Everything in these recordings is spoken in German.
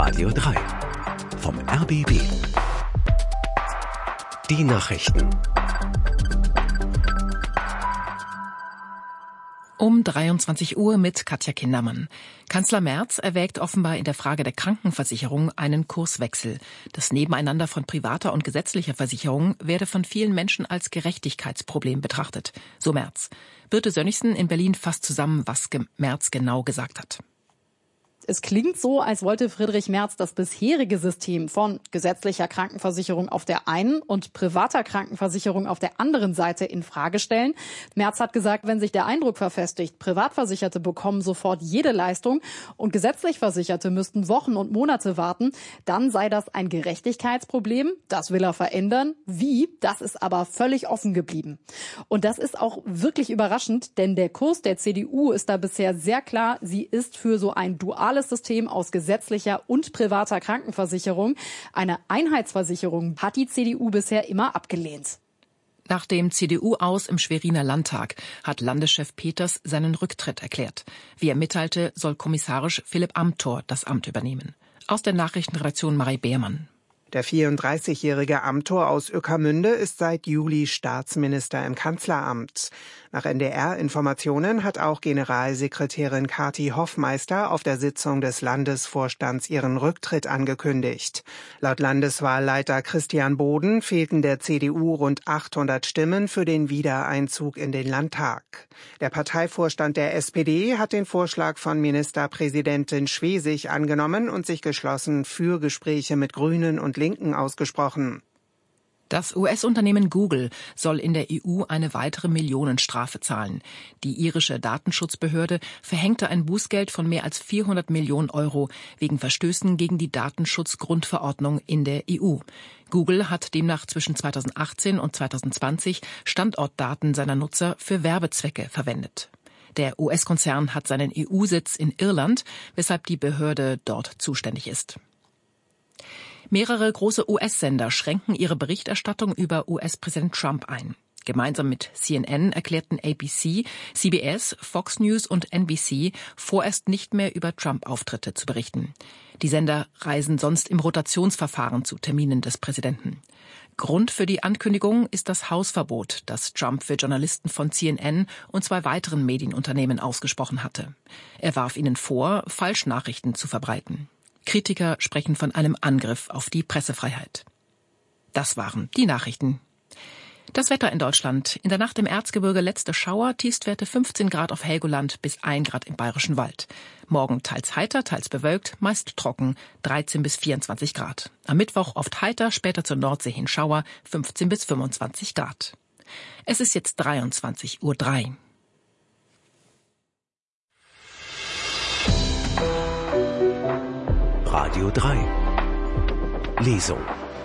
Radio 3 vom RBB. Die Nachrichten. Um 23 Uhr mit Katja Kindermann. Kanzler Merz erwägt offenbar in der Frage der Krankenversicherung einen Kurswechsel. Das Nebeneinander von privater und gesetzlicher Versicherung werde von vielen Menschen als Gerechtigkeitsproblem betrachtet. So Merz. Birte Sönnigsen in Berlin fasst zusammen, was Merz genau gesagt hat. Es klingt so, als wollte Friedrich Merz das bisherige System von gesetzlicher Krankenversicherung auf der einen und privater Krankenversicherung auf der anderen Seite in Frage stellen. Merz hat gesagt, wenn sich der Eindruck verfestigt, Privatversicherte bekommen sofort jede Leistung und gesetzlich Versicherte müssten Wochen und Monate warten, dann sei das ein Gerechtigkeitsproblem. Das will er verändern. Wie? Das ist aber völlig offen geblieben. Und das ist auch wirklich überraschend, denn der Kurs der CDU ist da bisher sehr klar. Sie ist für so ein duales System aus gesetzlicher und privater Krankenversicherung. Eine Einheitsversicherung hat die CDU bisher immer abgelehnt. Nach dem CDU-Aus im Schweriner Landtag hat Landeschef Peters seinen Rücktritt erklärt. Wie er mitteilte, soll kommissarisch Philipp Amthor das Amt übernehmen. Aus der Nachrichtenredaktion Marie Beermann. Der 34-jährige Amthor aus Ueckermünde ist seit Juli Staatsminister im Kanzleramt. Nach NDR-Informationen hat auch Generalsekretärin Kathi Hoffmeister auf der Sitzung des Landesvorstands ihren Rücktritt angekündigt. Laut Landeswahlleiter Christian Boden fehlten der CDU rund 800 Stimmen für den Wiedereinzug in den Landtag. Der Parteivorstand der SPD hat den Vorschlag von Ministerpräsidentin Schwesig angenommen und sich geschlossen für Gespräche mit Grünen und Linken ausgesprochen. Das US-Unternehmen Google soll in der EU eine weitere Millionenstrafe zahlen. Die irische Datenschutzbehörde verhängte ein Bußgeld von mehr als 400 Millionen Euro wegen Verstößen gegen die Datenschutzgrundverordnung in der EU. Google hat demnach zwischen 2018 und 2020 Standortdaten seiner Nutzer für Werbezwecke verwendet. Der US-Konzern hat seinen EU-Sitz in Irland, weshalb die Behörde dort zuständig ist. Mehrere große US-Sender schränken ihre Berichterstattung über US-Präsident Trump ein. Gemeinsam mit CNN erklärten ABC, CBS, Fox News und NBC, vorerst nicht mehr über Trump-Auftritte zu berichten. Die Sender reisen sonst im Rotationsverfahren zu Terminen des Präsidenten. Grund für die Ankündigung ist das Hausverbot, das Trump für Journalisten von CNN und 2 weiteren Medienunternehmen ausgesprochen hatte. Er warf ihnen vor, Falschnachrichten zu verbreiten. Kritiker sprechen von einem Angriff auf die Pressefreiheit. Das waren die Nachrichten. Das Wetter in Deutschland. In der Nacht im Erzgebirge letzte Schauer, Tiefstwerte 15 Grad auf Helgoland bis 1 Grad im Bayerischen Wald. Morgen teils heiter, teils bewölkt, meist trocken, 13 bis 24 Grad. Am Mittwoch oft heiter, später zur Nordsee hin Schauer, 15 bis 25 Grad. Es ist jetzt 23:03 Uhr. Radio 3 Lesung.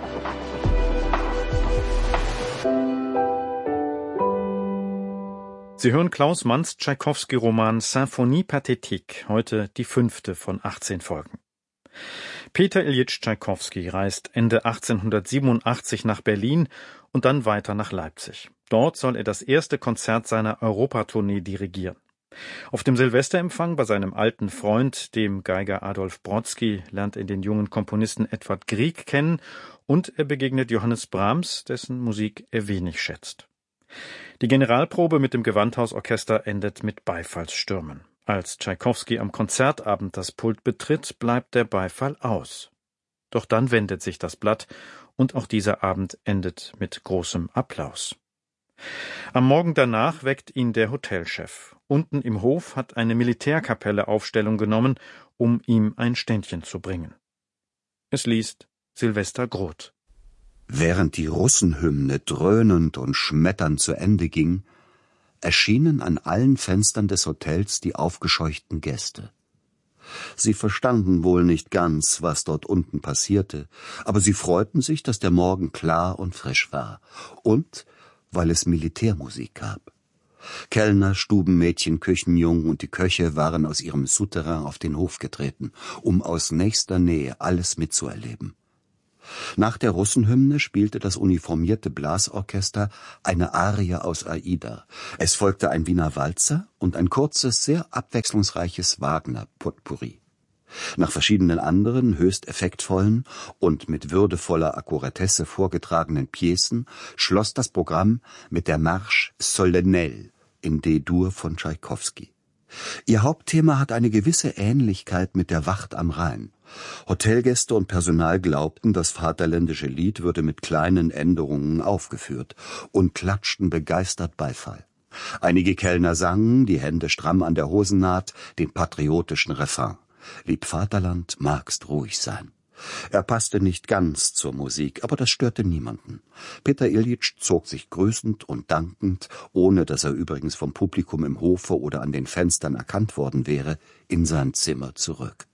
Sie hören Klaus Manns Tschaikowski-Roman Symphonie Pathétique, heute die 5. von 18 Folgen. Peter Iljitsch Tschaikowski reist Ende 1887 nach Berlin und dann weiter nach Leipzig. Dort soll er das erste Konzert seiner Europatournee dirigieren. Auf dem Silvesterempfang bei seinem alten Freund, dem Geiger Adolf Brodsky, lernt er den jungen Komponisten Edvard Grieg kennen und er begegnet Johannes Brahms, dessen Musik er wenig schätzt. Die Generalprobe mit dem Gewandhausorchester endet mit Beifallsstürmen. Als Tschaikowski am Konzertabend das Pult betritt, bleibt der Beifall aus. Doch dann wendet sich das Blatt und auch dieser Abend endet mit großem Applaus. Am Morgen danach weckt ihn der Hotelchef. Unten im Hof hat eine Militärkapelle Aufstellung genommen, um ihm ein Ständchen zu bringen. Es liest Silvester Groth. Während die Russenhymne dröhnend und schmetternd zu Ende ging, erschienen an allen Fenstern des Hotels die aufgescheuchten Gäste. Sie verstanden wohl nicht ganz, was dort unten passierte, aber sie freuten sich, dass der Morgen klar und frisch war und weil es Militärmusik gab. Kellner, Stubenmädchen, Küchenjungen und die Köche waren aus ihrem Souterrain auf den Hof getreten, um aus nächster Nähe alles mitzuerleben. Nach der Russenhymne spielte das uniformierte Blasorchester eine Arie aus Aida. Es folgte ein Wiener Walzer und ein kurzes, sehr abwechslungsreiches Wagner-Potpourri. Nach verschiedenen anderen, höchst effektvollen und mit würdevoller Akkuratesse vorgetragenen Piecen schloss das Programm mit der Marche solennelle in D-Dur von Tschaikowski. Ihr Hauptthema hat eine gewisse Ähnlichkeit mit der Wacht am Rhein. Hotelgäste und Personal glaubten, das vaterländische Lied würde mit kleinen Änderungen aufgeführt und klatschten begeistert Beifall. Einige Kellner sangen, die Hände stramm an der Hosennaht, den patriotischen Refrain. »Lieb Vaterland, magst ruhig sein.« Er passte nicht ganz zur Musik, aber das störte niemanden. Peter Iljitsch zog sich grüßend und dankend, ohne dass er übrigens vom Publikum im Hofe oder an den Fenstern erkannt worden wäre, in sein Zimmer zurück.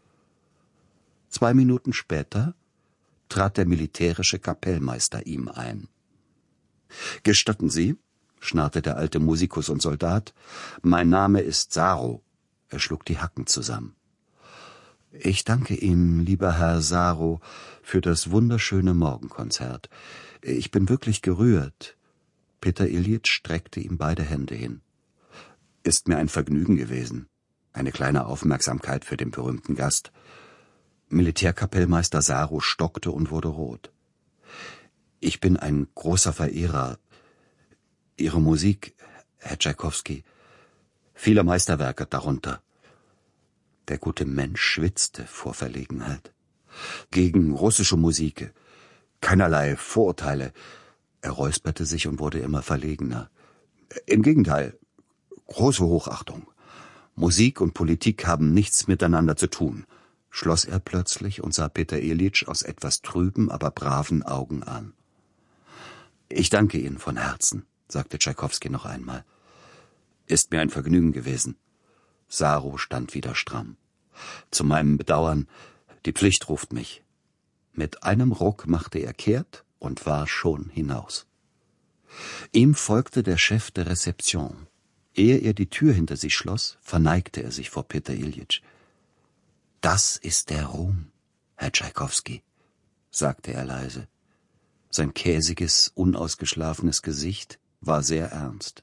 2 Minuten später trat der militärische Kapellmeister ihm ein. »Gestatten Sie«, schnarrte der alte Musikus und Soldat, »mein Name ist Saro.« Er schlug die Hacken zusammen. »Ich danke Ihnen, lieber Herr Saro, für das wunderschöne Morgenkonzert. Ich bin wirklich gerührt.« Peter Iljitsch streckte ihm beide Hände hin. »Ist mir ein Vergnügen gewesen. Eine kleine Aufmerksamkeit für den berühmten Gast.« Militärkapellmeister Saro stockte und wurde rot. »Ich bin ein großer Verehrer. Ihre Musik, Herr Tschaikowski, viele Meisterwerke darunter.« Der gute Mensch schwitzte vor Verlegenheit. »Gegen russische Musik, keinerlei Vorurteile.« Er räusperte sich und wurde immer verlegener. »Im Gegenteil, große Hochachtung. Musik und Politik haben nichts miteinander zu tun«, schloss er plötzlich und sah Peter Iljitsch aus etwas trüben, aber braven Augen an. »Ich danke Ihnen von Herzen«, sagte Tschaikowski noch einmal. »Ist mir ein Vergnügen gewesen.« Saro stand wieder stramm. »Zu meinem Bedauern, die Pflicht ruft mich.« Mit einem Ruck machte er kehrt und war schon hinaus. Ihm folgte der Chef der Rezeption. Ehe er die Tür hinter sich schloss, verneigte er sich vor Peter Iljitsch. »Das ist der Ruhm, Herr Tschaikowski«, sagte er leise. Sein käsiges, unausgeschlafenes Gesicht war sehr ernst.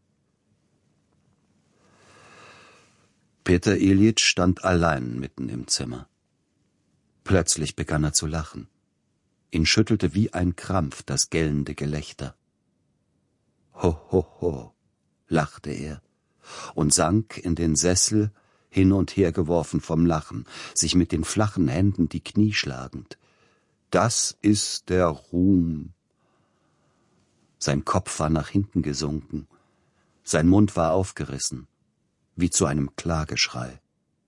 Peter Iljitsch stand allein mitten im Zimmer. Plötzlich begann er zu lachen. Ihn schüttelte wie ein Krampf das gellende Gelächter. »Ho, ho, ho«, lachte er und sank in den Sessel, hin und her geworfen vom Lachen, sich mit den flachen Händen die Knie schlagend. »Das ist der Ruhm.« Sein Kopf war nach hinten gesunken, sein Mund war aufgerissen, wie zu einem Klageschrei.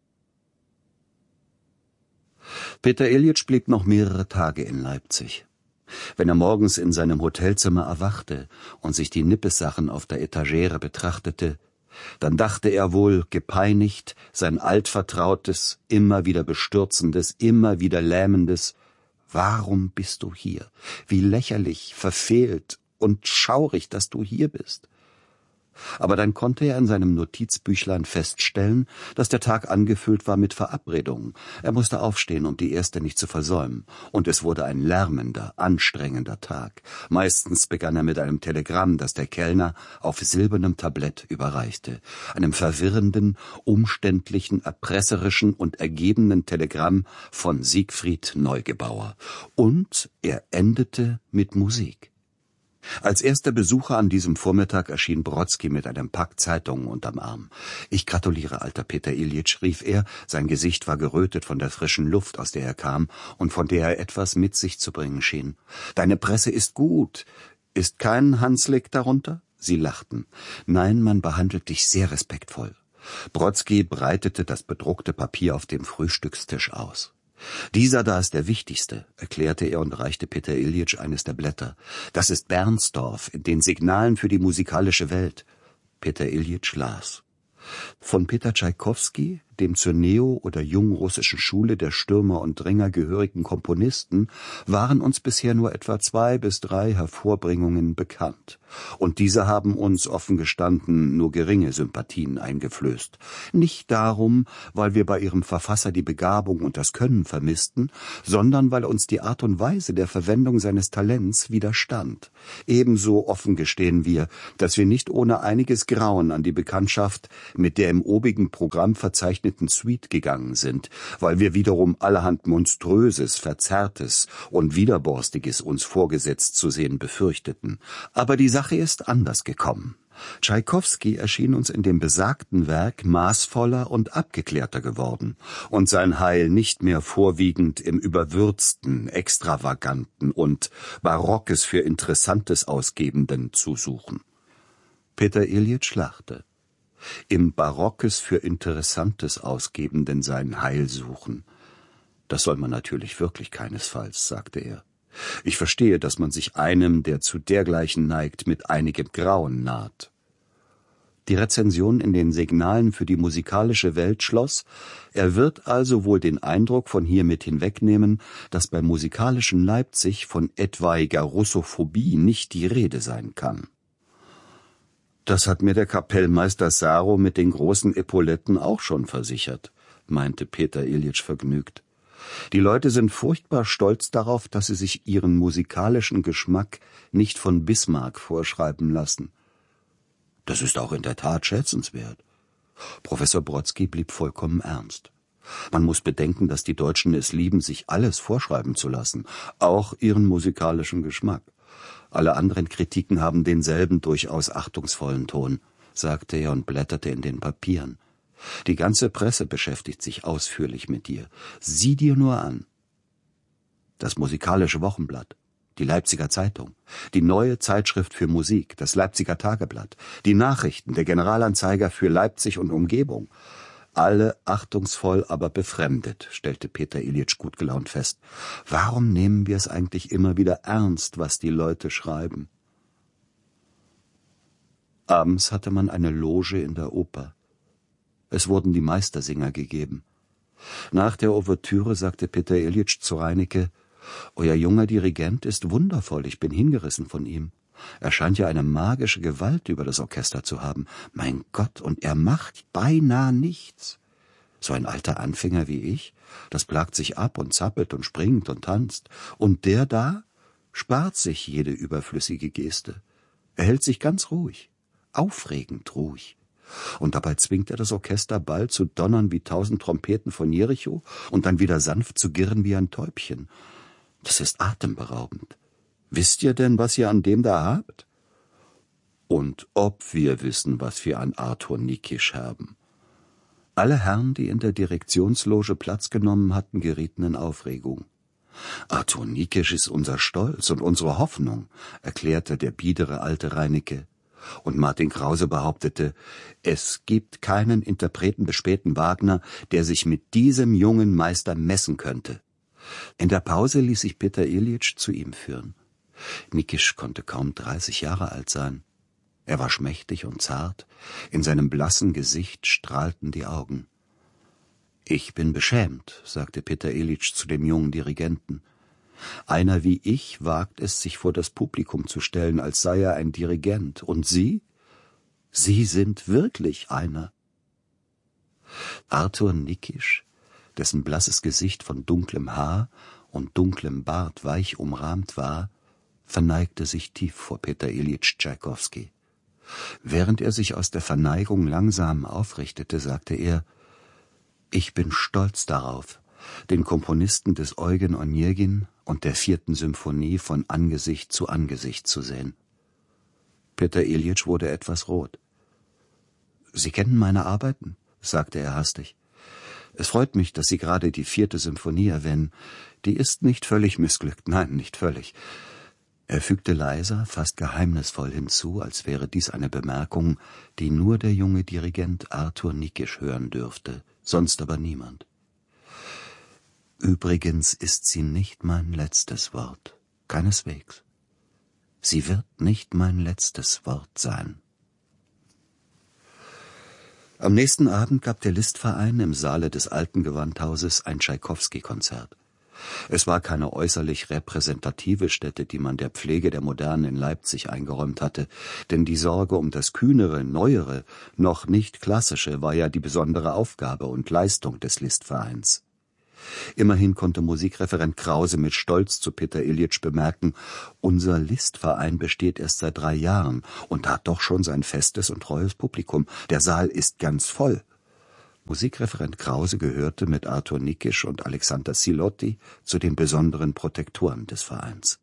Peter Iljitsch blieb noch mehrere Tage in Leipzig. Wenn er morgens in seinem Hotelzimmer erwachte und sich die Nippessachen auf der Etagere betrachtete, dann dachte er wohl gepeinigt sein altvertrautes, immer wieder bestürzendes, immer wieder lähmendes: »Warum bist du hier? Wie lächerlich, verfehlt und schaurig, dass du hier bist.« Aber dann konnte er in seinem Notizbüchlein feststellen, dass der Tag angefüllt war mit Verabredungen. Er musste aufstehen, um die erste nicht zu versäumen. Und es wurde ein lärmender, anstrengender Tag. Meistens begann er mit einem Telegramm, das der Kellner auf silbernem Tablett überreichte. Einem verwirrenden, umständlichen, erpresserischen und ergebenen Telegramm von Siegfried Neugebauer. Und er endete mit Musik. Als erster Besucher an diesem Vormittag erschien Brodsky mit einem Pack Zeitungen unterm Arm. »Ich gratuliere, alter Peter Iljitsch«, rief er. Sein Gesicht war gerötet von der frischen Luft, aus der er kam und von der er etwas mit sich zu bringen schien. »Deine Presse ist gut. Ist kein Hanslick darunter?« Sie lachten. »Nein, man behandelt dich sehr respektvoll.« Brodsky breitete das bedruckte Papier auf dem Frühstückstisch aus. »Dieser da ist der wichtigste«, erklärte er und reichte Peter Iljitsch eines der Blätter. »Das ist Bernsdorf in den Signalen für die musikalische Welt.« Peter Iljitsch las. Von Peter Tschaikowski, dem zur Neo- oder jungrussischen Schule der Stürmer und Dränger gehörigen Komponisten, waren uns bisher nur etwa 2 bis 3 Hervorbringungen bekannt. Und diese haben uns, offen gestanden, nur geringe Sympathien eingeflößt. Nicht darum, weil wir bei ihrem Verfasser die Begabung und das Können vermissten, sondern weil uns die Art und Weise der Verwendung seines Talents widerstand. Ebenso offen gestehen wir, dass wir nicht ohne einiges Grauen an die Bekanntschaft mit der im obigen Programm verzeichneten gezeichneten Suite gegangen sind, weil wir wiederum allerhand Monströses, Verzerrtes und Widerborstiges uns vorgesetzt zu sehen befürchteten. Aber die Sache ist anders gekommen. Tschaikowski erschien uns in dem besagten Werk maßvoller und abgeklärter geworden und sein Heil nicht mehr vorwiegend im Überwürzten, Extravaganten und Barockes für Interessantes Ausgebenden zu suchen. Peter Iljitsch lachte. Im Barockes für Interessantes Ausgebenden sein Heil suchen. Das soll man natürlich wirklich keinesfalls, sagte er. Ich verstehe, dass man sich einem, der zu dergleichen neigt, mit einigem Grauen naht. Die Rezension in den Signalen für die musikalische Welt schloss, er wird also wohl den Eindruck von hiermit hinwegnehmen, dass beim musikalischen Leipzig von etwaiger Russophobie nicht die Rede sein kann. Das hat mir der Kapellmeister Saro mit den großen Epauletten auch schon versichert, meinte Peter Iljitsch vergnügt. Die Leute sind furchtbar stolz darauf, dass sie sich ihren musikalischen Geschmack nicht von Bismarck vorschreiben lassen. Das ist auch in der Tat schätzenswert. Professor Brodsky blieb vollkommen ernst. Man muss bedenken, dass die Deutschen es lieben, sich alles vorschreiben zu lassen, auch ihren musikalischen Geschmack. Alle anderen Kritiken haben denselben durchaus achtungsvollen Ton, sagte er und blätterte in den Papieren. Die ganze Presse beschäftigt sich ausführlich mit dir. Sieh dir nur an. Das Musikalische Wochenblatt, die Leipziger Zeitung, die Neue Zeitschrift für Musik, das Leipziger Tageblatt, die Nachrichten, der Generalanzeiger für Leipzig und Umgebung. Alle achtungsvoll, aber befremdet, stellte Peter Iljitsch gut gelaunt fest. Warum nehmen wir es eigentlich immer wieder ernst, was die Leute schreiben? Abends hatte man eine Loge in der Oper. Es wurden die Meistersinger gegeben. Nach der Ouvertüre sagte Peter Iljitsch zu Reinecke: »Euer junger Dirigent ist wundervoll, ich bin hingerissen von ihm. Er scheint ja eine magische Gewalt über das Orchester zu haben. Mein Gott, und er macht beinahe nichts. So ein alter Anfänger wie ich, das plagt sich ab und zappelt und springt und tanzt. Und der da spart sich jede überflüssige Geste. Er hält sich ganz ruhig, aufregend ruhig. Und dabei zwingt er das Orchester bald zu donnern wie 1000 Trompeten von Jericho und dann wieder sanft zu girren wie ein Täubchen. Das ist atemberaubend. Wisst ihr denn, was ihr an dem da habt? Und ob wir wissen, was wir an Arthur Nikisch haben. Alle Herren, die in der Direktionsloge Platz genommen hatten, gerieten in Aufregung. Arthur Nikisch ist unser Stolz und unsere Hoffnung, erklärte der biedere alte Reinecke. Und Martin Krause behauptete, es gibt keinen Interpreten des späten Wagner, der sich mit diesem jungen Meister messen könnte. In der Pause ließ sich Peter Iljitsch zu ihm führen. Nikisch konnte kaum 30 Jahre alt sein. Er war schmächtig und zart, in seinem blassen Gesicht strahlten die Augen. »Ich bin beschämt«, sagte Peter Iljitsch zu dem jungen Dirigenten. »Einer wie ich wagt es, sich vor das Publikum zu stellen, als sei er ein Dirigent. Und Sie? Sie sind wirklich einer.« Arthur Nikisch, dessen blasses Gesicht von dunklem Haar und dunklem Bart weich umrahmt war, verneigte sich tief vor Peter Iljitsch Tschaikowski. Während er sich aus der Verneigung langsam aufrichtete, sagte er: »Ich bin stolz darauf, den Komponisten des Eugen Onegin und der 4. Symphonie von Angesicht zu Angesicht zu sehen.« Peter Iljitsch wurde etwas rot. »Sie kennen meine Arbeiten?« sagte er hastig. »Es freut mich, dass Sie gerade die 4. Symphonie erwähnen. Die ist nicht völlig missglückt, nein, nicht völlig.« Er fügte leiser, fast geheimnisvoll hinzu, als wäre dies eine Bemerkung, die nur der junge Dirigent Arthur Nikisch hören dürfte, sonst aber niemand. »Übrigens ist sie nicht mein letztes Wort, keineswegs. Sie wird nicht mein letztes Wort sein.« Am nächsten Abend gab der Listverein im Saale des Alten Gewandhauses ein Tschaikowski-Konzert. Es war keine äußerlich repräsentative Stätte, die man der Pflege der Moderne in Leipzig eingeräumt hatte, denn die Sorge um das Kühnere, Neuere, noch nicht Klassische war ja die besondere Aufgabe und Leistung des Listvereins. Immerhin konnte Musikreferent Krause mit Stolz zu Peter Iljitsch bemerken: »Unser Listverein besteht erst seit 3 Jahren und hat doch schon sein festes und treues Publikum. Der Saal ist ganz voll.« Musikreferent Krause gehörte mit Arthur Nikisch und Alexander Silotti zu den besonderen Protektoren des Vereins.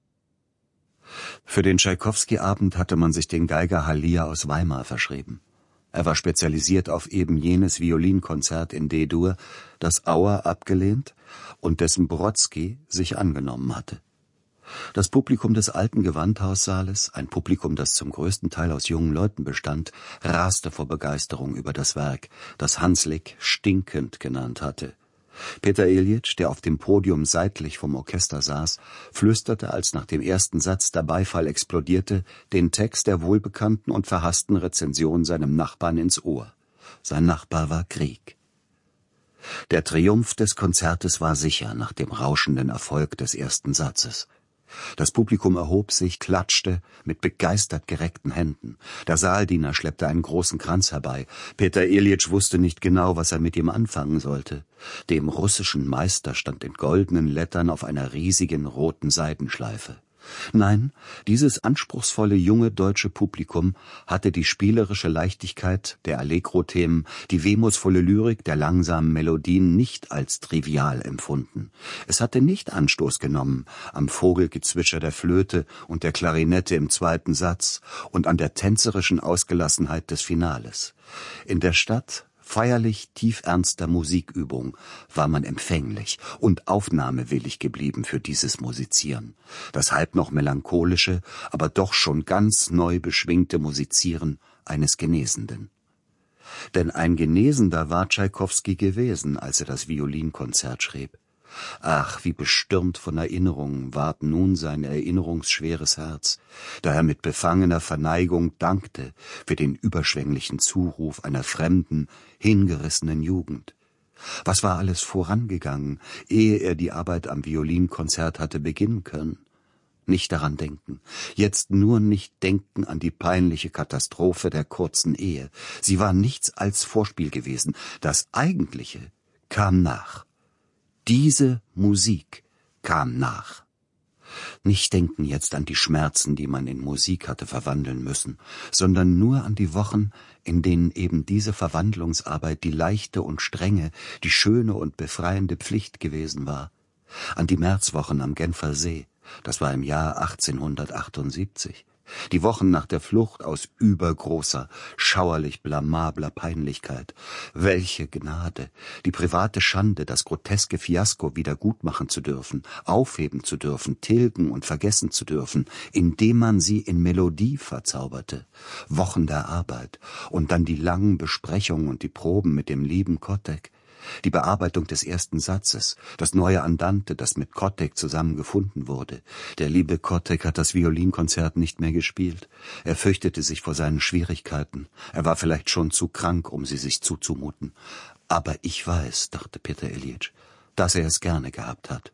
Für den Tschaikowski-Abend hatte man sich den Geiger Halia aus Weimar verschrieben. Er war spezialisiert auf eben jenes Violinkonzert in D-Dur, das Auer abgelehnt und dessen Brodsky sich angenommen hatte. Das Publikum des alten Gewandhaussaales, ein Publikum, das zum größten Teil aus jungen Leuten bestand, raste vor Begeisterung über das Werk, das Hanslick stinkend genannt hatte. Peter Iljitsch, der auf dem Podium seitlich vom Orchester saß, flüsterte, als nach dem ersten Satz der Beifall explodierte, den Text der wohlbekannten und verhassten Rezension seinem Nachbarn ins Ohr. Sein Nachbar war Krieg. Der Triumph des Konzertes war sicher nach dem rauschenden Erfolg des ersten Satzes. Das Publikum erhob sich, klatschte mit begeistert gereckten Händen. Der Saaldiener schleppte einen großen Kranz herbei. Peter Iljitsch wusste nicht genau, was er mit ihm anfangen sollte. Dem russischen Meister stand in goldenen Lettern auf einer riesigen roten Seidenschleife. Nein, dieses anspruchsvolle junge deutsche Publikum hatte die spielerische Leichtigkeit der Allegro-Themen, die wehmutsvolle Lyrik der langsamen Melodien nicht als trivial empfunden. Es hatte nicht Anstoß genommen am Vogelgezwitscher der Flöte und der Klarinette im zweiten Satz und an der tänzerischen Ausgelassenheit des Finales. In der Stadt feierlich tiefernster Musikübung war man empfänglich und aufnahmewillig geblieben für dieses Musizieren, das halb noch melancholische, aber doch schon ganz neu beschwingte Musizieren eines Genesenden. Denn ein Genesender war Tschaikowski gewesen, als er das Violinkonzert schrieb. Ach, wie bestürmt von Erinnerungen ward nun sein erinnerungsschweres Herz, da er mit befangener Verneigung dankte für den überschwänglichen Zuruf einer fremden, hingerissenen Jugend. Was war alles vorangegangen, ehe er die Arbeit am Violinkonzert hatte beginnen können? Nicht daran denken, jetzt nur nicht denken an die peinliche Katastrophe der kurzen Ehe. Sie war nichts als Vorspiel gewesen, das Eigentliche kam nach. Diese Musik kam nach. Nicht denken jetzt an die Schmerzen, die man in Musik hatte verwandeln müssen, sondern nur an die Wochen, in denen eben diese Verwandlungsarbeit die leichte und strenge, die schöne und befreiende Pflicht gewesen war. An die Märzwochen am Genfer See, das war im Jahr 1878. Die Wochen nach der Flucht aus übergroßer, schauerlich blamabler Peinlichkeit. Welche Gnade, die private Schande, das groteske Fiasko wieder gutmachen zu dürfen, aufheben zu dürfen, tilgen und vergessen zu dürfen, indem man sie in Melodie verzauberte. Wochen der Arbeit und dann die langen Besprechungen und die Proben mit dem lieben Kottek. Die Bearbeitung des ersten Satzes, das neue Andante, das mit Kottek zusammen gefunden wurde. Der liebe Kottek hat das Violinkonzert nicht mehr gespielt. Er fürchtete sich vor seinen Schwierigkeiten. Er war vielleicht schon zu krank, um sie sich zuzumuten. Aber ich weiß, dachte Peter Iljitsch, dass er es gerne gehabt hat.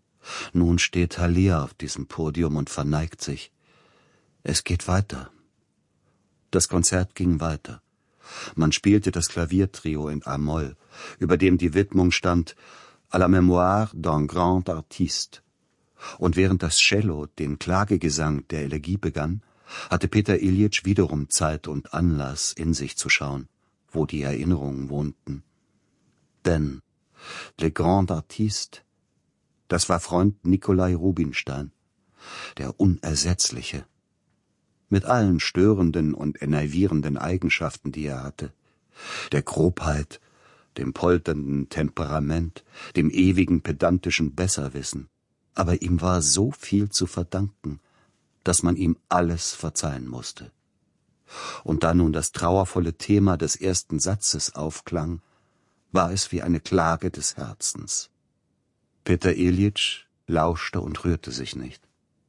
Nun steht Halia auf diesem Podium und verneigt sich. Es geht weiter. Das Konzert ging weiter. Man spielte das Klaviertrio in A-Moll, über dem die Widmung stand à la mémoire d'un grand artiste. Und während das Cello den Klagegesang der Elegie begann, hatte Peter Iljitsch wiederum Zeit und Anlass, in sich zu schauen, wo die Erinnerungen wohnten. Denn le grand artiste, das war Freund Nikolai Rubinstein, der Unersetzliche, mit allen störenden und enervierenden Eigenschaften, die er hatte, der Grobheit, dem polternden Temperament, dem ewigen pedantischen Besserwissen. Aber ihm war so viel zu verdanken, dass man ihm alles verzeihen musste. Und da nun das trauervolle Thema des ersten Satzes aufklang, war es wie eine Klage des Herzens. Peter Iljitsch lauschte und rührte sich nicht.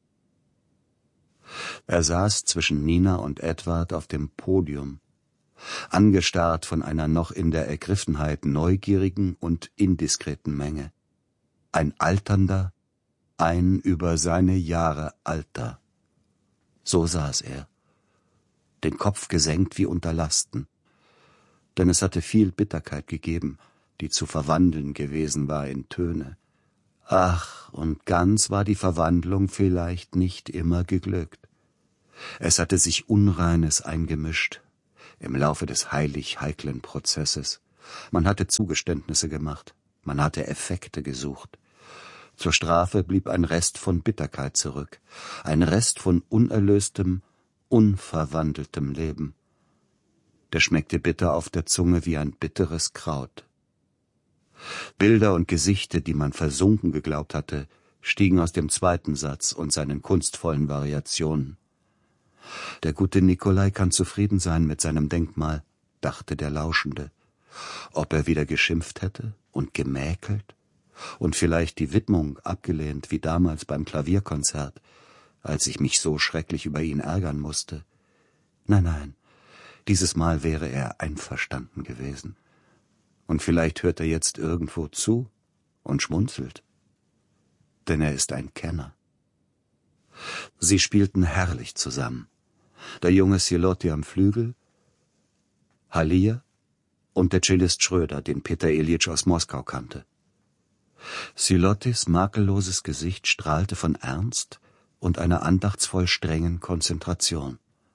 Er saß zwischen Nina und Edward auf dem Podium, angestarrt von einer noch in der Ergriffenheit neugierigen und indiskreten Menge. Ein alternder, ein über seine Jahre alter. So saß er, den Kopf gesenkt wie unter Lasten, denn es hatte viel Bitterkeit gegeben, die zu verwandeln gewesen war in Töne. Ach, und ganz war die Verwandlung vielleicht nicht immer geglückt. Es hatte sich Unreines eingemischt im Laufe des heilig heiklen Prozesses, Man hatte Zugeständnisse gemacht, man hatte Effekte gesucht. Zur Strafe blieb ein Rest von Bitterkeit zurück, ein Rest von unerlöstem, unverwandeltem Leben. Der schmeckte bitter auf der Zunge wie ein bitteres Kraut. Bilder und Gesichter, die man versunken geglaubt hatte, stiegen aus dem zweiten Satz und seinen kunstvollen Variationen. Der gute Nikolai kann zufrieden sein mit seinem Denkmal, dachte der Lauschende. Ob er wieder geschimpft hätte und gemäkelt und vielleicht die Widmung abgelehnt wie damals beim Klavierkonzert, als ich mich so schrecklich über ihn ärgern musste. Nein, dieses Mal wäre er einverstanden gewesen. Und vielleicht hört er jetzt irgendwo zu und schmunzelt. Denn er ist ein Kenner. Sie spielten herrlich zusammen. Der junge Silotti am Flügel, Halia und der Cellist Schröder, den Peter Iljitsch aus Moskau kannte. Silottis makelloses Gesicht strahlte von Ernst und einer andachtsvoll strengen Konzentration.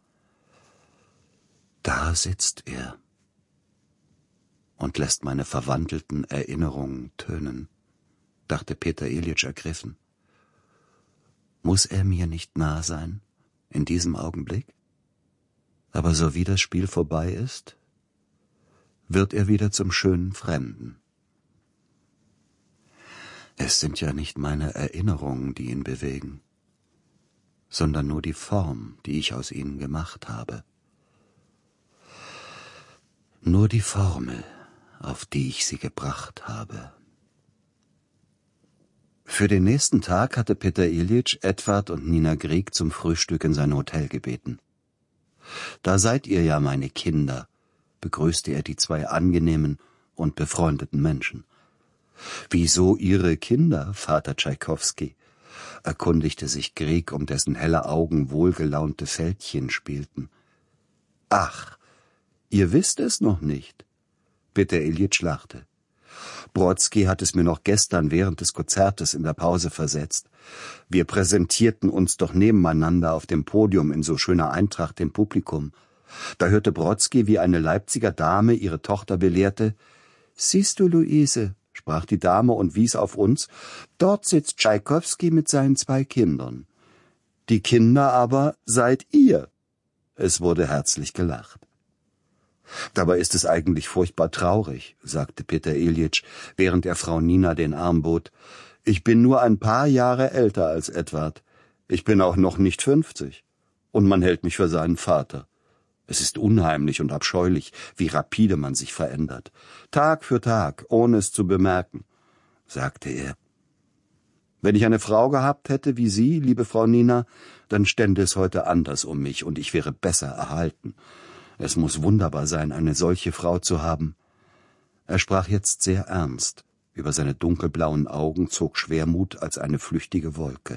Da sitzt er und lässt meine verwandelten Erinnerungen tönen, dachte Peter Iljitsch ergriffen. Muss er mir nicht nah sein, in diesem Augenblick? Aber so wie das Spiel vorbei ist, wird er wieder zum schönen Fremden. Es sind ja nicht meine Erinnerungen, die ihn bewegen, sondern nur die Form, die ich aus ihnen gemacht habe. Nur die Formel, auf die ich sie gebracht habe. Für den nächsten Tag hatte Peter Iljitsch Edward und Nina Grieg zum Frühstück in sein Hotel gebeten. »Da seid ihr ja, meine Kinder«, begrüßte er die zwei angenehmen und befreundeten Menschen. »Wieso Ihre Kinder, Vater Tschaikowski?« erkundigte sich Grieg, um dessen helle Augen wohlgelaunte Fältchen spielten. »Ach, ihr wisst es noch nicht?« Peter Iljitsch lachte. »Brodsky hat es mir noch gestern während des Konzertes in der Pause versetzt. Wir präsentierten uns doch nebeneinander auf dem Podium in so schöner Eintracht dem Publikum. Da hörte Brodsky, wie eine Leipziger Dame ihre Tochter belehrte. »Siehst du, Luise«, sprach die Dame und wies auf uns, »dort sitzt Tschaikowski mit seinen 2 Kindern. Die Kinder aber seid ihr.« Es wurde herzlich gelacht. »Dabei ist es eigentlich furchtbar traurig«, sagte Peter Iljitsch, während er Frau Nina den Arm bot. »Ich bin nur ein paar Jahre älter als Edward. Ich bin auch noch nicht 50. Und man hält mich für seinen Vater. Es ist unheimlich und abscheulich, wie rapide man sich verändert. Tag für Tag, ohne es zu bemerken«, sagte er. »Wenn ich eine Frau gehabt hätte wie Sie, liebe Frau Nina, dann stände es heute anders um mich und ich wäre besser erhalten. Es muss wunderbar sein, eine solche Frau zu haben.« Er sprach jetzt sehr ernst. Über seine dunkelblauen Augen zog Schwermut als eine flüchtige Wolke.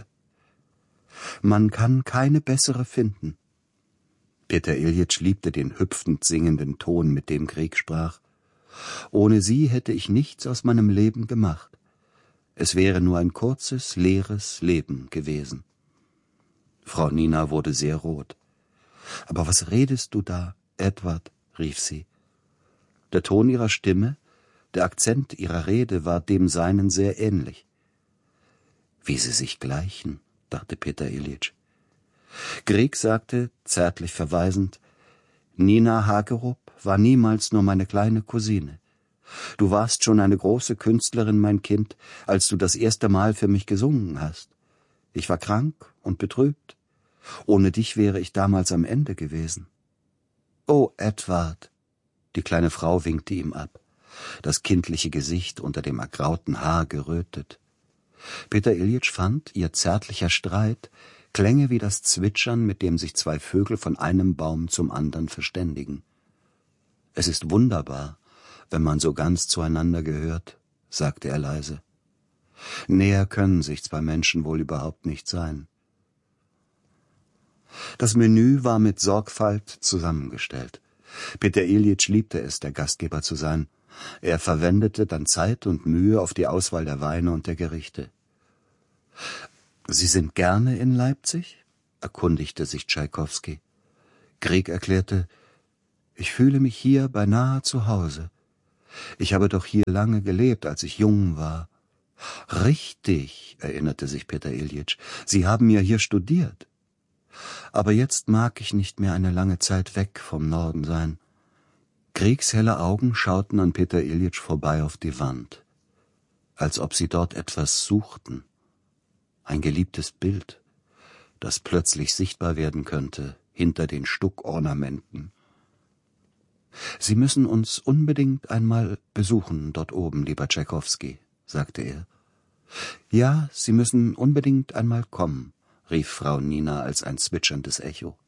»Man kann keine bessere finden.« Peter Iljitsch liebte den hüpfend singenden Ton, mit dem Grieg sprach. »Ohne sie hätte ich nichts aus meinem Leben gemacht. Es wäre nur ein kurzes, leeres Leben gewesen.« Frau Nina wurde sehr rot. »Aber was redest du da, Edward?« rief sie. Der Ton ihrer Stimme, der Akzent ihrer Rede war dem seinen sehr ähnlich. »Wie sie sich gleichen«, dachte Peter Iljitsch. Grieg sagte, zärtlich verweisend, »Nina Hagerup war niemals nur meine kleine Cousine. Du warst schon eine große Künstlerin, mein Kind, als du das erste Mal für mich gesungen hast. Ich war krank und betrübt. Ohne dich wäre ich damals am Ende gewesen.« »Oh, Edward«, die kleine Frau winkte ihm ab, das kindliche Gesicht unter dem ergrauten Haar gerötet. Peter Iljitsch fand, ihr zärtlicher Streit klänge wie das Zwitschern, mit dem sich 2 Vögel von einem Baum zum anderen verständigen. »Es ist wunderbar, wenn man so ganz zueinander gehört«, sagte er leise. »Näher können sich 2 Menschen wohl überhaupt nicht sein.« Das Menü war mit Sorgfalt zusammengestellt. Peter Iljitsch liebte es, der Gastgeber zu sein. Er verwendete dann Zeit und Mühe auf die Auswahl der Weine und der Gerichte. »Sie sind gerne in Leipzig?« erkundigte sich Tschaikowski. Grieg erklärte, »Ich fühle mich hier beinahe zu Hause. Ich habe doch hier lange gelebt, als ich jung war. Richtig, erinnerte sich Peter Iljitsch, Sie haben ja hier studiert. Aber jetzt mag ich nicht mehr eine lange Zeit weg vom Norden sein. Griegs helle Augen schauten an Peter Iljitsch vorbei auf die Wand, als ob sie dort etwas suchten. Ein geliebtes Bild, das plötzlich sichtbar werden könnte hinter den Stuckornamenten. »Sie müssen uns unbedingt einmal besuchen dort oben, lieber Tschaikowski«, sagte er. »Ja, Sie müssen unbedingt einmal kommen«, rief Frau Nina als ein zwitscherndes Echo.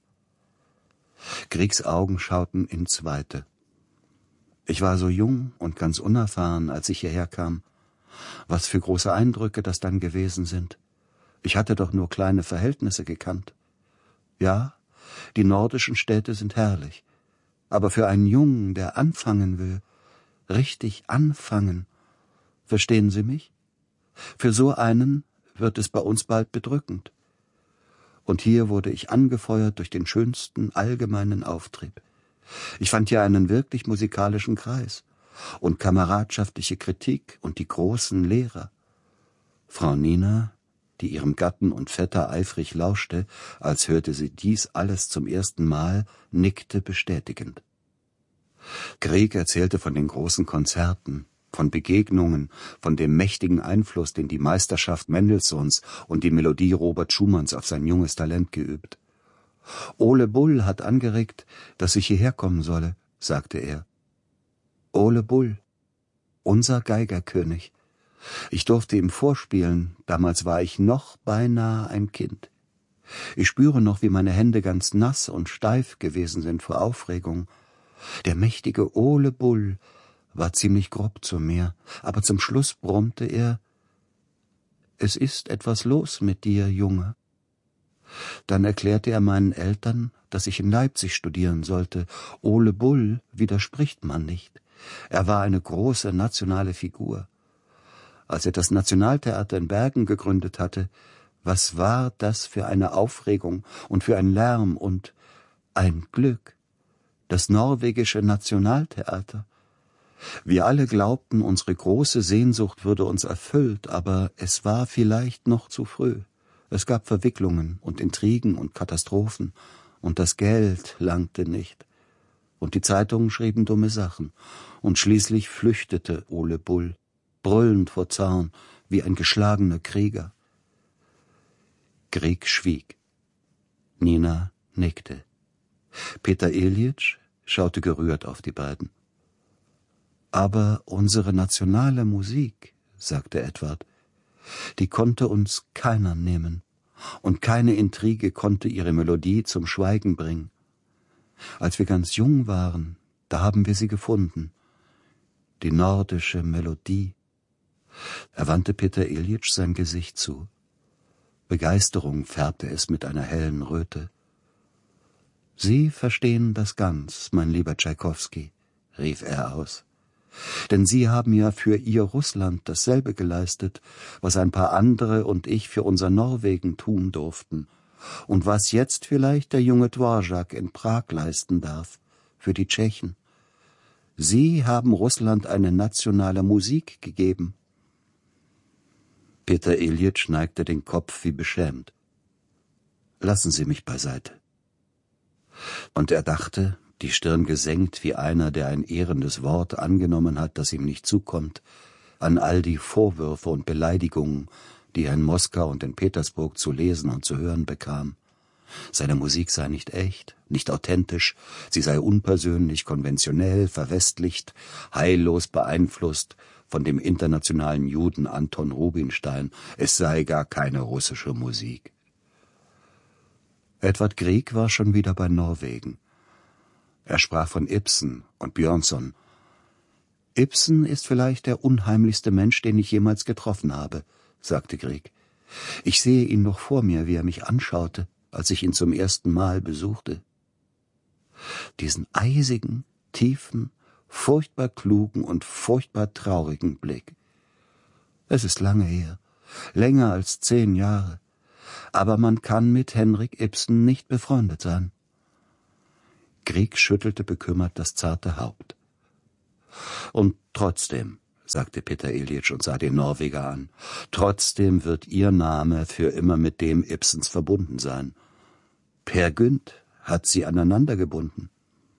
Griegs Augen schauten ins Weite. »Ich war so jung und ganz unerfahren, als ich hierher kam. Was für große Eindrücke das dann gewesen sind. Ich hatte doch nur kleine Verhältnisse gekannt. Ja, die nordischen Städte sind herrlich. Aber für einen Jungen, der anfangen will, richtig anfangen, verstehen Sie mich? Für so einen wird es bei uns bald bedrückend. Und hier wurde ich angefeuert durch den schönsten allgemeinen Auftrieb. Ich fand hier einen wirklich musikalischen Kreis und kameradschaftliche Kritik und die großen Lehrer. Frau Nina, die ihrem Gatten und Vetter eifrig lauschte, als hörte sie dies alles zum ersten Mal, nickte bestätigend. Grieg erzählte von den großen Konzerten, von Begegnungen, von dem mächtigen Einfluss, den die Meisterschaft Mendelssohns und die Melodie Robert Schumanns auf sein junges Talent geübt. »Ole Bull hat angeregt, dass ich hierher kommen solle«, sagte er. »Ole Bull, unser Geigerkönig. Ich durfte ihm vorspielen, damals war ich noch beinahe ein Kind. Ich spüre noch, wie meine Hände ganz nass und steif gewesen sind vor Aufregung. Der mächtige Ole Bull war ziemlich grob zu mir, aber zum Schluss brummte er, »Es ist etwas los mit dir, Junge.« Dann erklärte er meinen Eltern, dass ich in Leipzig studieren sollte. Ole Bull widerspricht man nicht. Er war eine große nationale Figur. Als er das Nationaltheater in Bergen gegründet hatte, was war das für eine Aufregung und für ein Lärm und ein Glück. Das norwegische Nationaltheater. Wir alle glaubten, unsere große Sehnsucht würde uns erfüllt, aber es war vielleicht noch zu früh. Es gab Verwicklungen und Intrigen und Katastrophen, und das Geld langte nicht. Und die Zeitungen schrieben dumme Sachen, und schließlich flüchtete Ole Bull, brüllend vor Zorn, wie ein geschlagener Krieger. Grieg schwieg. Nina nickte. Peter Iljitsch schaute gerührt auf die beiden. »Aber unsere nationale Musik«, sagte Edward, »die konnte uns keiner nehmen, und keine Intrige konnte ihre Melodie zum Schweigen bringen. Als wir ganz jung waren, da haben wir sie gefunden, die nordische Melodie.« Er wandte Peter Iljitsch sein Gesicht zu. Begeisterung färbte es mit einer hellen Röte. »Sie verstehen das ganz, mein lieber Tschaikowski«, rief er aus. »Denn Sie haben ja für Ihr Russland dasselbe geleistet, was ein paar andere und ich für unser Norwegen tun durften, und was jetzt vielleicht der junge Dvorak in Prag leisten darf, für die Tschechen. Sie haben Russland eine nationale Musik gegeben.« Peter Iljitsch neigte den Kopf wie beschämt. »Lassen Sie mich beiseite.« Und er dachte, die Stirn gesenkt wie einer, der ein ehrendes Wort angenommen hat, das ihm nicht zukommt, an all die Vorwürfe und Beleidigungen, die er in Moskau und in Petersburg zu lesen und zu hören bekam. Seine Musik sei nicht echt, nicht authentisch, sie sei unpersönlich, konventionell, verwestlicht, heillos beeinflusst von dem internationalen Juden Anton Rubinstein, es sei gar keine russische Musik. Edvard Grieg war schon wieder bei Norwegen. Er sprach von Ibsen und Björnson. »Ibsen ist vielleicht der unheimlichste Mensch, den ich jemals getroffen habe«, sagte Grieg. »Ich sehe ihn noch vor mir, wie er mich anschaute, als ich ihn zum ersten Mal besuchte. Diesen eisigen, tiefen, furchtbar klugen und furchtbar traurigen Blick. Es ist lange her, länger als 10 Jahre, aber man kann mit Henrik Ibsen nicht befreundet sein.« Grieg schüttelte bekümmert das zarte Haupt. Und trotzdem, sagte Peter Iljitsch und sah den Norweger an, trotzdem wird Ihr Name für immer mit dem Ibsens verbunden sein. Per Gynt hat sie aneinander gebunden.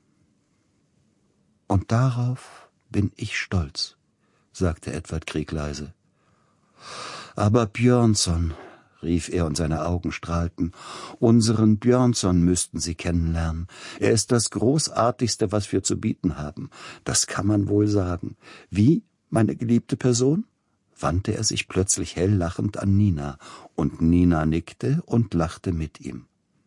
Und darauf bin ich stolz, sagte Edvard Grieg leise. Aber Björnson, rief er und seine Augen strahlten, unseren Björnson müssten Sie kennenlernen. Er ist das Großartigste, was wir zu bieten haben. Das kann man wohl sagen. Wie, meine geliebte Person? Wandte er sich plötzlich hell lachend an Nina, und Nina nickte und lachte mit ihm.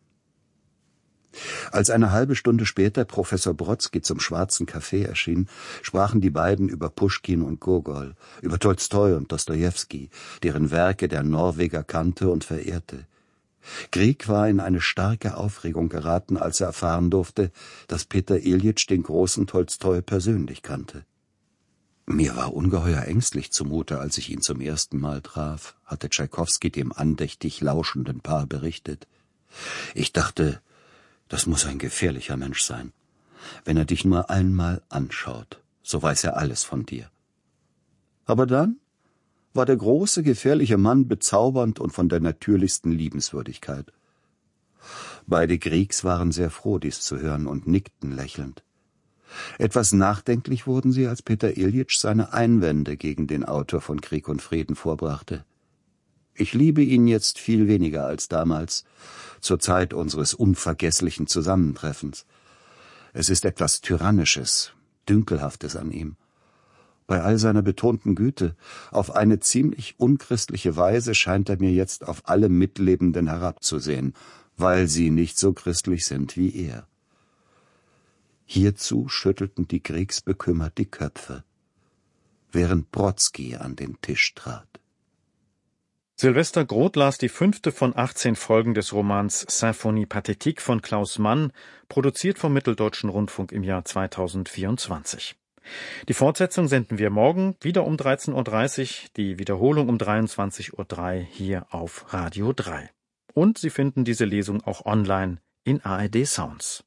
Als eine halbe Stunde später Professor Brodsky zum Schwarzen Café erschien, sprachen die beiden über Puschkin und Gogol, über Tolstoi und Dostojewski, deren Werke der Norweger kannte und verehrte. Grieg war in eine starke Aufregung geraten, als er erfahren durfte, dass Peter Iljitsch den großen Tolstoi persönlich kannte. »Mir war ungeheuer ängstlich zumute, als ich ihn zum ersten Mal traf«, hatte Tschaikowski dem andächtig lauschenden Paar berichtet. »Ich dachte, das muss ein gefährlicher Mensch sein. Wenn er dich nur einmal anschaut, so weiß er alles von dir.« Aber dann war der große, gefährliche Mann bezaubernd und von der natürlichsten Liebenswürdigkeit. Beide Griegs waren sehr froh, dies zu hören, und nickten lächelnd. Etwas nachdenklich wurden sie, als Peter Iljitsch seine Einwände gegen den Autor von Krieg und Frieden vorbrachte. »Ich liebe ihn jetzt viel weniger als damals, zur Zeit unseres unvergesslichen Zusammentreffens. Es ist etwas Tyrannisches, Dünkelhaftes an ihm. Bei all seiner betonten Güte, auf eine ziemlich unchristliche Weise scheint er mir jetzt auf alle Mitlebenden herabzusehen, weil sie nicht so christlich sind wie er.« Hierzu schüttelten die Griegs bekümmert die Köpfe, während Brodsky an den Tisch trat. Sylvester Groth las die 5. von 18 Folgen des Romans Symphonie Pathétique von Klaus Mann, produziert vom Mitteldeutschen Rundfunk im Jahr 2024. Die Fortsetzung senden wir morgen wieder um 13.30 Uhr, die Wiederholung um 23.03 Uhr hier auf Radio 3. Und Sie finden diese Lesung auch online in ARD Sounds.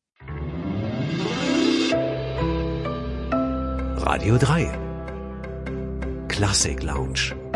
Radio 3 Klassik Lounge.